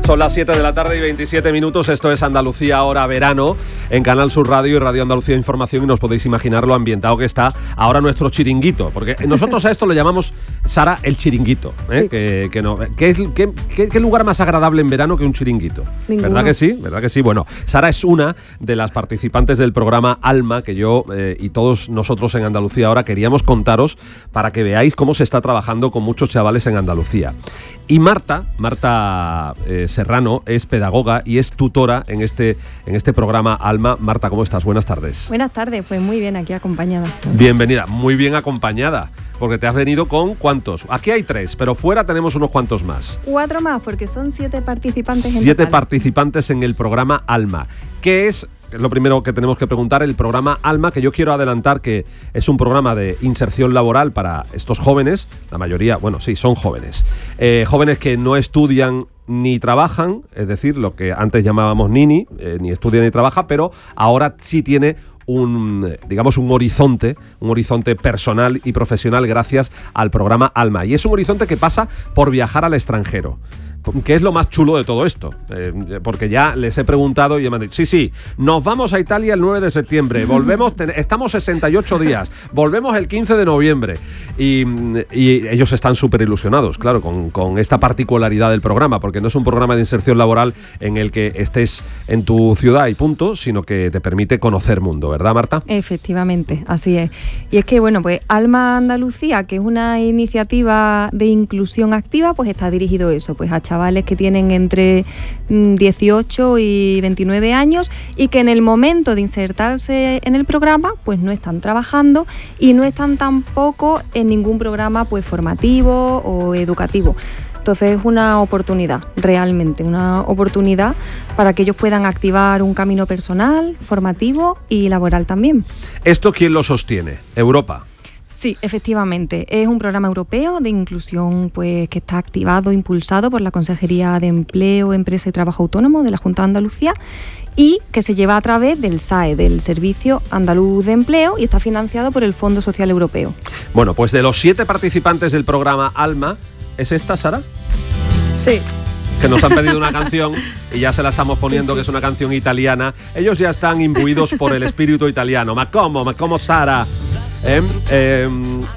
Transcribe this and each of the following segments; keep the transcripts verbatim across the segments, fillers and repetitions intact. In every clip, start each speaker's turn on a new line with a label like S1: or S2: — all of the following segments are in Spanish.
S1: Son las siete de la tarde y veintisiete minutos, esto es Andalucía Ahora Verano, en Canal Sur Radio y Radio Andalucía Información, y nos podéis imaginar lo ambientado que está ahora nuestro chiringuito, porque nosotros a esto le llamamos, Sara, el chiringuito, ¿eh? Sí. que, que no, ¿qué, es, qué, qué, ¿Qué lugar más agradable en verano que un chiringuito? Ninguno. ¿Verdad que sí? ¿Verdad que sí? Bueno, Sara es una de las participantes del programa Alma, que yo eh, y todos nosotros en Andalucía Ahora queríamos contaros para que veáis cómo se está trabajando con muchos chavales en Andalucía. Y Marta, Marta eh, Serrano, es pedagoga y es tutora en este, en este programa Alma. Marta, ¿cómo estás? Buenas tardes.
S2: Buenas tardes, pues muy bien, aquí acompañada.
S1: Bienvenida, muy bien acompañada, porque te has venido con ¿cuántos? Aquí hay tres, pero fuera tenemos unos cuantos más.
S2: Cuatro más, porque son siete participantes en
S1: Siete
S2: total.
S1: participantes en el programa Alma, que es... Es lo primero que tenemos que preguntar, el programa Alma, que yo quiero adelantar que es un programa de inserción laboral para estos jóvenes, la mayoría, bueno, sí, son jóvenes, eh, jóvenes que no estudian ni trabajan, es decir, lo que antes llamábamos nini, eh, ni estudia ni trabaja, pero ahora sí tiene un, digamos, un horizonte, un horizonte personal y profesional gracias al programa Alma. Y es un horizonte que pasa por viajar al extranjero. ¿Qué es lo más chulo de todo esto? Eh, porque ya les he preguntado y me han dicho, sí, sí, nos vamos a Italia el nueve de septiembre, volvemos, ten, estamos sesenta y ocho días, volvemos el quince de noviembre. Y, y ellos están súper ilusionados, claro, con, con esta particularidad del programa, porque no es un programa de inserción laboral en el que estés en tu ciudad y punto, sino que te permite conocer mundo, ¿verdad, Marta?
S2: Efectivamente, así es. Y es que, bueno, pues Alma Andalucía, que es una iniciativa de inclusión activa, pues está dirigido a eso, pues a chavales que tienen entre dieciocho y veintinueve años y que en el momento de insertarse en el programa pues no están trabajando y no están tampoco en ningún programa pues formativo o educativo. Entonces es una oportunidad, realmente, una oportunidad para que ellos puedan activar un camino personal, formativo y laboral también.
S1: ¿Esto quién lo sostiene? ¿Europa?
S2: Sí, efectivamente. Es un programa europeo de inclusión pues que está activado, impulsado por la Consejería de Empleo, Empresa y Trabajo Autónomo de la Junta de Andalucía y que se lleva a través del S A E, del Servicio Andaluz de Empleo, y está financiado por el Fondo Social Europeo.
S1: Bueno, pues de los siete participantes del programa Alma, ¿es esta, Sara?
S2: Sí.
S1: Que nos han pedido una canción y ya se la estamos poniendo, sí, sí. Que es una canción italiana. Ellos ya están imbuidos por el espíritu italiano. Ma como, ma como Sara. ¿Eh? Eh,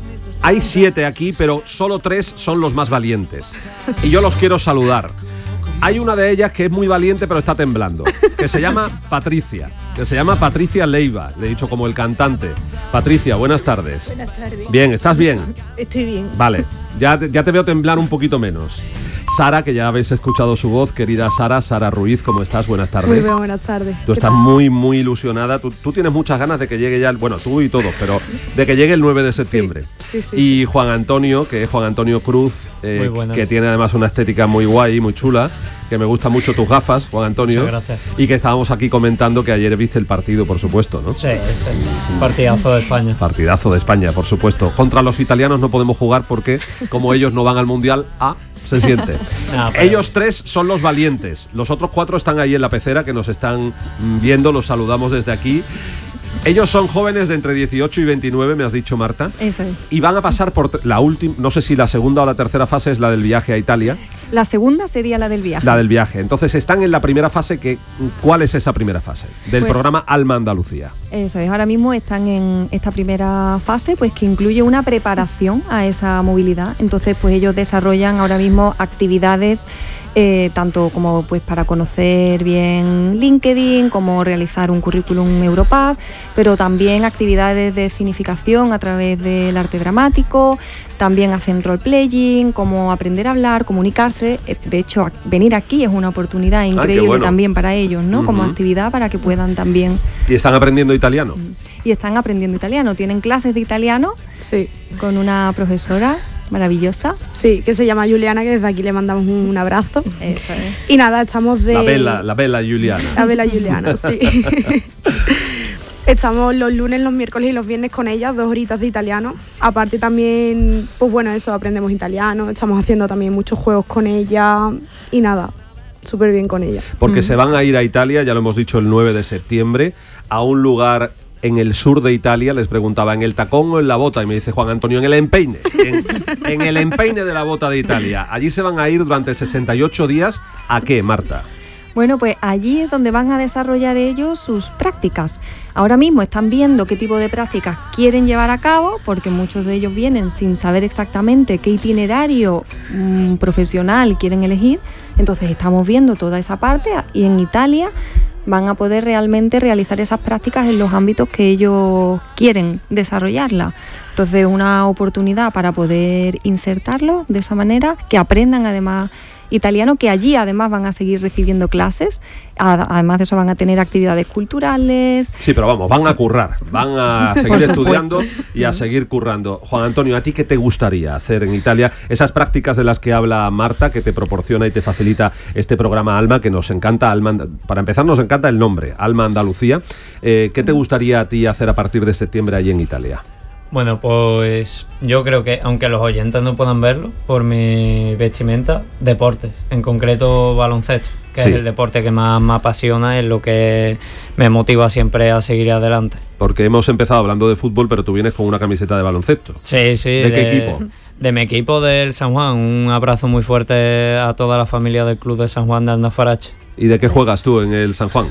S1: hay siete aquí, pero solo tres son los más valientes. Y yo los quiero saludar. Hay una de ellas que es muy valiente, pero está temblando, que se llama Patricia, que se llama Patricia Leiva, le he dicho como el cantante. Patricia, buenas tardes.
S3: Buenas tardes.
S1: Bien, ¿estás bien?
S3: Estoy bien.
S1: Vale, ya te, ya te veo temblar un poquito menos. Sara, que ya habéis escuchado su voz, querida Sara, Sara Ruiz, ¿cómo estás? Buenas tardes.
S3: Muy bien, buenas tardes.
S1: Tú estás muy, muy ilusionada. Tú, tú tienes muchas ganas de que llegue ya, el, bueno, tú y todos, pero de que llegue el nueve de septiembre.
S3: Sí, sí, sí,
S1: y
S3: sí.
S1: Juan Antonio, que es Juan Antonio Cruz, eh, que tiene además una estética muy guay, muy chula, que me gustan mucho tus gafas, Juan Antonio.
S4: Muchas gracias.
S1: Y que estábamos aquí comentando que ayer viste el partido, por supuesto, ¿no?
S4: Sí, es el partidazo de España.
S1: Partidazo de España, por supuesto. Contra los italianos no podemos jugar porque, como ellos no van al Mundial, a... se siente. No, pero... Ellos tres son los valientes. Los otros cuatro están ahí en la pecera, que nos están viendo, los saludamos desde aquí. Ellos son jóvenes de entre dieciocho y veintinueve, me has dicho, Marta.
S2: Eso es.
S1: Y van a pasar por la última, no sé si la segunda o la tercera fase es la del viaje a Italia.
S2: La segunda sería la del viaje.
S1: La del viaje. Entonces están en la primera fase. Que, ¿cuál es esa primera fase? Del pues, programa Alma Andalucía.
S2: Eso es. Ahora mismo están en esta primera fase, pues que incluye una preparación a esa movilidad. Entonces, pues ellos desarrollan ahora mismo actividades Eh, tanto como pues para conocer bien LinkedIn, como realizar un currículum Europass, pero también actividades de cinificación a través del arte dramático, también hacen role-playing, como aprender a hablar, comunicarse. De hecho, venir aquí es una oportunidad increíble, ah, bueno, también para ellos, ¿no? Uh-huh. Como actividad para que puedan también...
S1: ¿Y están aprendiendo italiano?
S2: Y están aprendiendo italiano. Tienen clases de italiano,
S3: sí,
S2: con una profesora maravillosa.
S3: Sí, que se llama Juliana, que desde aquí le mandamos un abrazo.
S2: Eso es.
S3: Y nada, estamos de...
S1: La bella, la bella Juliana.
S3: La bella Juliana, sí. Estamos los lunes, los miércoles y los viernes con ella, dos horitas de italiano. Aparte también, pues bueno, eso, aprendemos italiano, estamos haciendo también muchos juegos con ella y nada, súper bien con ella.
S1: Porque mm. se van a ir a Italia, ya lo hemos dicho, el nueve de septiembre, a un lugar en el sur de Italia, les preguntaba, ¿en el tacón o en la bota? Y me dice Juan Antonio, en el empeine, en, en el empeine de la bota de Italia. Allí se van a ir durante sesenta y ocho días, ¿a qué, Marta?
S2: Bueno, pues allí es donde van a desarrollar ellos sus prácticas. Ahora mismo están viendo qué tipo de prácticas quieren llevar a cabo, porque muchos de ellos vienen sin saber exactamente qué itinerario mmm, profesional quieren elegir. Entonces estamos viendo toda esa parte y en Italia van a poder realmente realizar esas prácticas en los ámbitos que ellos quieren desarrollarla. Entonces, una oportunidad para poder insertarlo de esa manera, que aprendan además italiano, que allí además van a seguir recibiendo clases, además de eso van a tener actividades culturales.
S1: Sí, pero vamos, van a currar, van a seguir estudiando y a seguir currando. Juan Antonio, ¿a ti qué te gustaría hacer en Italia? Esas prácticas de las que habla Marta, que te proporciona y te facilita este programa Alma, que nos encanta, Alma, para empezar nos encanta el nombre, Alma Andalucía. Eh, ¿Qué te gustaría a ti hacer a partir de septiembre allí en Italia?
S4: Bueno, pues yo creo que, aunque los oyentes no puedan verlo por mi vestimenta, deportes, en concreto baloncesto, que sí. es el deporte que más me apasiona, es lo que me motiva siempre a seguir adelante. Porque hemos empezado hablando de fútbol, pero tú vienes con una camiseta de baloncesto. Sí, sí. ¿De, de qué equipo? De mi equipo del San Juan. Un abrazo muy fuerte a toda la familia del club de San Juan de Alnafarache. ¿Y de qué juegas tú en el San Juan?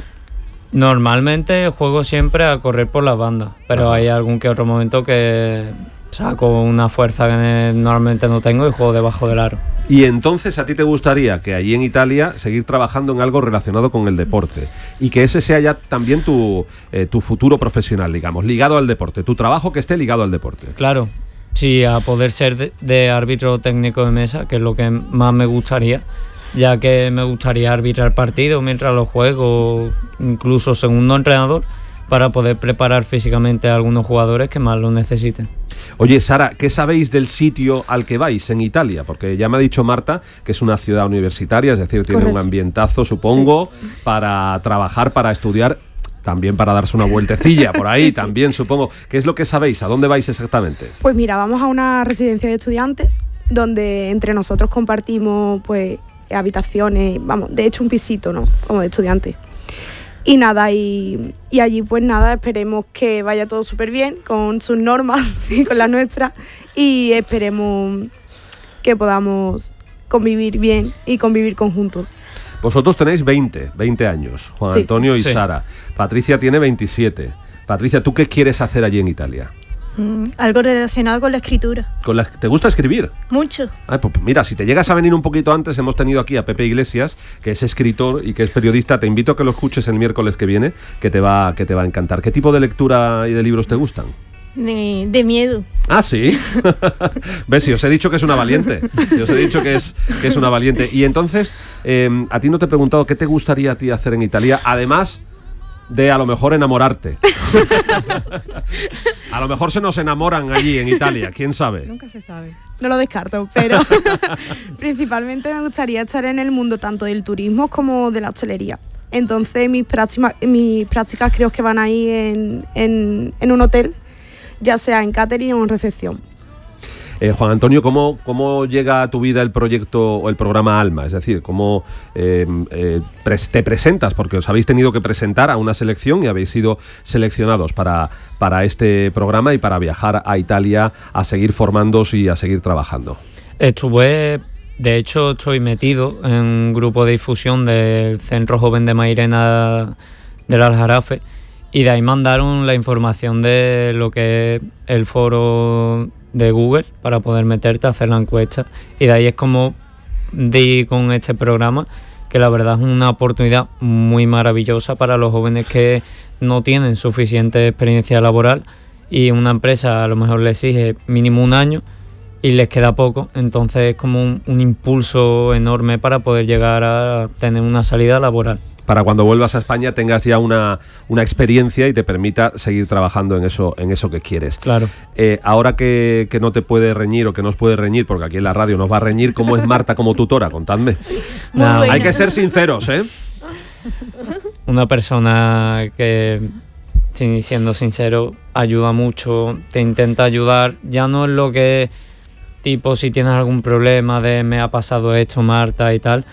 S4: Normalmente juego siempre a correr por las bandas, pero Ajá. hay algún que otro momento que saco una fuerza que normalmente no tengo y juego debajo del aro. Y entonces a ti te gustaría que allí en Italia seguir trabajando en algo relacionado con el deporte y que ese sea ya también tu, eh, tu futuro profesional, digamos, ligado al deporte, tu trabajo que esté ligado al deporte. Claro, sí, a poder ser de, de árbitro técnico de mesa, que es lo que más me gustaría, ya que me gustaría arbitrar partidos mientras los juego, incluso segundo entrenador, para poder preparar físicamente a algunos jugadores que más lo necesiten. Oye, Sara, ¿qué sabéis del sitio al que vais en Italia? Porque ya me ha dicho Marta que es una ciudad universitaria, es decir, tiene Correcto. un ambientazo, supongo, sí. para trabajar, para estudiar, también para darse una vueltecilla por ahí, sí, sí. también supongo. ¿Qué es lo que sabéis? ¿A dónde vais exactamente?
S3: Pues mira, vamos a una residencia de estudiantes, donde entre nosotros compartimos, pues, habitaciones, vamos, de hecho un pisito, ¿no? Como de estudiantes. Y nada, y, y allí pues nada, esperemos que vaya todo súper bien con sus normas y con las nuestras, y esperemos que podamos convivir bien y convivir conjuntos. Vosotros tenéis veinte, veinte años, Juan sí. Antonio y sí. Sara. Patricia tiene veintisiete. Patricia, ¿tú qué quieres hacer allí en Italia?
S5: Mm, algo relacionado con la escritura.
S1: ¿Con la, ¿Te gusta escribir?
S5: Mucho.
S1: Ay, pues mira, si te llegas a venir un poquito antes, hemos tenido aquí a Pepe Iglesias, que es escritor y que es periodista. Te invito a que lo escuches el miércoles que viene, que te va, que te va a encantar. ¿Qué tipo de lectura y de libros te gustan?
S5: De, de miedo.
S1: Ah, ¿sí? ¿Ves? Si os he dicho que es una valiente. Si os he dicho que es, que es una valiente. Y entonces, eh, a ti no te he preguntado qué te gustaría a ti hacer en Italia, además de a lo mejor enamorarte. A lo mejor se nos enamoran allí en Italia, quién sabe.
S3: Nunca se sabe. No lo descarto, pero principalmente me gustaría estar en el mundo tanto del turismo como de la hostelería. Entonces mis prácticas, mis prácticas creo que van a ir en, en, en un hotel, ya sea en catering o en recepción.
S1: Eh, Juan Antonio, ¿cómo, ¿cómo llega a tu vida el proyecto o el programa Alma? Es decir, ¿cómo eh, eh, pres- te presentas? Porque os habéis tenido que presentar a una selección y habéis sido seleccionados para, para este programa y para viajar a Italia a seguir formándose y a seguir trabajando. Estuve, de hecho, estoy metido en un grupo de difusión del Centro Joven de Mairena del Aljarafe, y de ahí mandaron la información de lo que es el foro de Google para poder meterte a hacer la encuesta, y de ahí es como di con este programa, que la verdad es una oportunidad muy maravillosa para los jóvenes que no tienen suficiente experiencia laboral y una empresa a lo mejor les exige mínimo un año y les queda poco, entonces es como un, un impulso enorme para poder llegar a tener una salida laboral. Para cuando vuelvas a España tengas ya una, una experiencia y te permita seguir trabajando en eso, en eso que quieres. Claro. Eh, ahora que, que no te puede reñir o que no os puede reñir, porque aquí en la radio nos va a reñir, ¿cómo es Marta como tutora? Contadme. No, hay que ser sinceros, ¿eh? Una persona que, siendo sincero, ayuda mucho, te intenta ayudar. Ya no es lo que, tipo, si tienes algún problema de me ha pasado esto, Marta, y tal,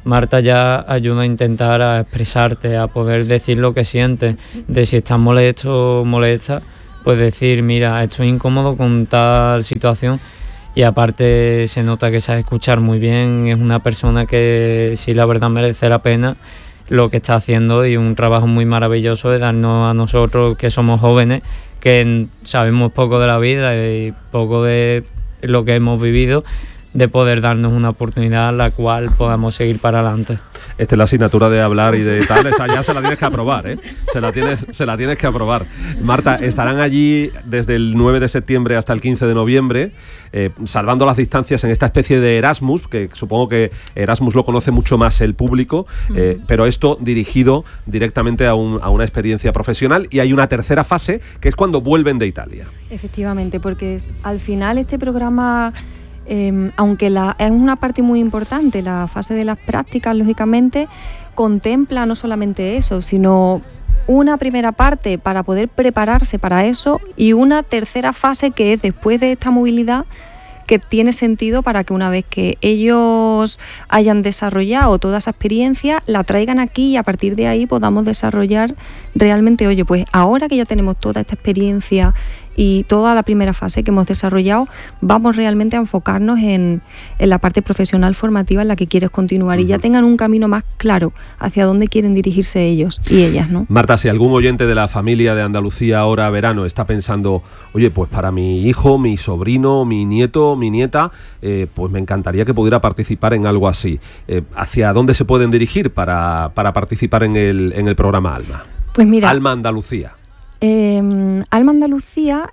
S4: Marta ya ayuda a intentar a expresarte, a poder decir lo que sientes, de si estás molesto o molesta, pues decir, mira, estoy incómodo con tal situación. Y aparte se nota que sabe escuchar muy bien, es una persona que sí, la verdad, merece la pena lo que está haciendo, y un trabajo muy maravilloso de darnos a nosotros, que somos jóvenes, que sabemos poco de la vida y poco de lo que hemos vivido, de poder darnos una oportunidad en la cual podamos seguir para adelante.
S1: Esta es la asignatura de hablar y de tal, esa ya se la tienes que aprobar, ¿eh? Se la tienes, se la tienes que aprobar. Marta, estarán allí desde el nueve de septiembre hasta el quince de noviembre, eh, salvando las distancias en esta especie de Erasmus, que supongo que Erasmus lo conoce mucho más el público, eh, uh-huh. pero esto dirigido directamente a, un, a una experiencia profesional, y hay una tercera fase, que es cuando vuelven de Italia.
S2: Efectivamente, porque es, al final este programa... Eh, aunque la, es una parte muy importante, la fase de las prácticas, lógicamente, contempla no solamente eso, sino una primera parte para poder prepararse para eso, y una tercera fase que es después de esta movilidad, que tiene sentido para que una vez que ellos hayan desarrollado toda esa experiencia, la traigan aquí, y a partir de ahí podamos desarrollar realmente, oye, pues ahora que ya tenemos toda esta experiencia y toda la primera fase que hemos desarrollado, vamos realmente a enfocarnos en, en la parte profesional formativa en la que quieres continuar, uh-huh. y ya tengan un camino más claro hacia dónde quieren dirigirse ellos y ellas, ¿no?
S1: Marta, si algún oyente de la familia de Andalucía Ahora Verano está pensando, oye, pues para mi hijo, mi sobrino, mi nieto, mi nieta, eh, pues me encantaría que pudiera participar en algo así, eh, ¿hacia dónde se pueden dirigir para, para participar en el, en el programa Alma?
S2: Pues mira,
S1: Alma Andalucía.
S2: Eh, Alma Andalucía,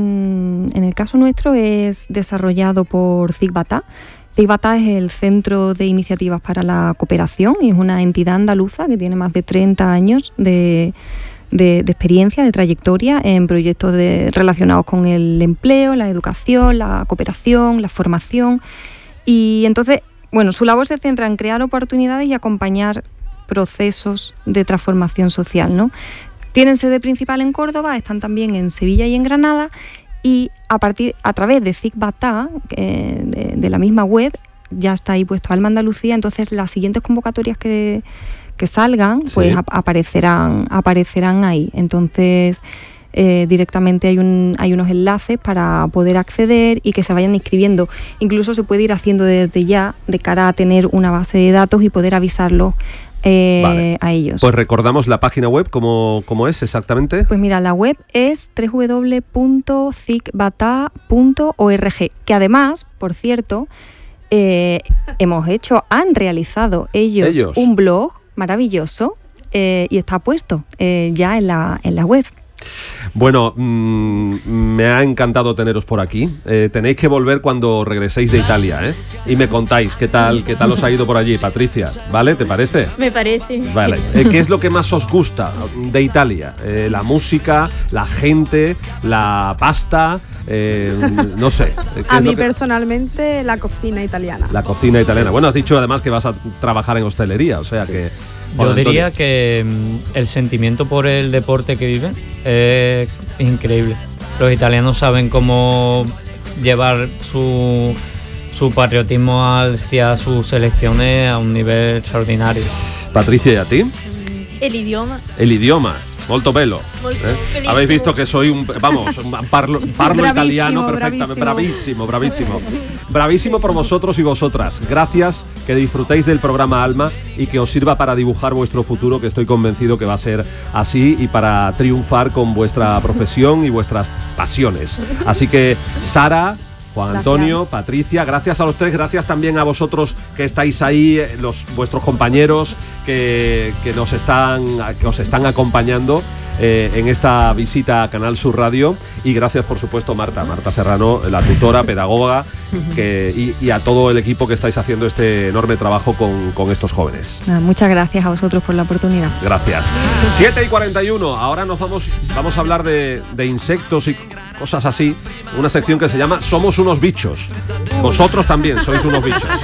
S2: en, en el caso nuestro, es desarrollado por CICBATA. CICBATA es el Centro de Iniciativas para la Cooperación, y es una entidad andaluza que tiene más de treinta años de, de, de experiencia, de trayectoria en proyectos de, relacionados con el empleo, la educación, la cooperación, la formación. Y entonces, bueno, su labor se centra en crear oportunidades y acompañar procesos de transformación social, ¿no? Tienen sede principal en Córdoba, están también en Sevilla y en Granada, y a partir a través de CICBATA, eh, de, de la misma web, ya está ahí puesto Alma Andalucía. Entonces las siguientes convocatorias que, que salgan, pues sí. ap- aparecerán, aparecerán ahí. Entonces eh, directamente hay, un, hay unos enlaces para poder acceder y que se vayan inscribiendo. Incluso se puede ir haciendo desde ya, de cara a tener una base de datos y poder avisarlos Eh, vale. a ellos.
S1: Pues recordamos la página web, ¿cómo, cómo es exactamente?
S2: Pues mira, la web es doble u doble u doble u punto cicbata punto org, que además, por cierto, eh, hemos hecho, han realizado ellos, ellos. un blog maravilloso, eh, y está puesto eh, ya en la, en la web.
S1: Bueno, mmm, me ha encantado teneros por aquí. Eh, tenéis que volver cuando regreséis de Italia, ¿eh? Y me contáis qué tal, qué tal os ha ido por allí, Patricia. ¿Vale? ¿Te parece?
S5: Me parece.
S1: Vale. Eh, ¿Qué es lo que más os gusta de Italia? Eh, la música, la gente, la pasta, eh, no sé. ¿Qué
S3: a
S1: es
S3: mí
S1: lo que...
S3: personalmente la cocina italiana.
S1: La cocina italiana. Bueno, has dicho además que vas a trabajar en hostelería, o sea que...
S4: Yo diría que mm, el sentimiento por el deporte que viven es increíble. Los italianos saben cómo llevar su, su patriotismo hacia sus selecciones a un nivel extraordinario.
S1: Patricia, ¿y a ti?
S5: El idioma.
S1: El idioma. Molto bello. ¿Eh? Habéis visto que soy un, vamos, un parlo, parlo italiano perfectamente, bravísimo, bravísimo. Bravísimo por vosotros y vosotras. Gracias, que disfrutéis del programa Alma y que os sirva para dibujar vuestro futuro, que estoy convencido que va a ser así, y para triunfar con vuestra profesión y vuestras pasiones. Así que, Sara, Juan Antonio, gracias. Patricia, gracias a los tres, gracias también a vosotros que estáis ahí, los vuestros compañeros que, que nos están que os están acompañando eh, en esta visita a Canal Sur Radio, y gracias por supuesto Marta, Marta Serrano, la tutora, pedagoga, que, y, y a todo el equipo que estáis haciendo este enorme trabajo con, con estos jóvenes.
S2: Muchas gracias a vosotros por la oportunidad.
S1: Gracias. siete y cuarenta y uno, ahora nos vamos, vamos a hablar de, de insectos y cosas así, una sección que se llama Somos unos bichos. Vosotros también sois unos bichos.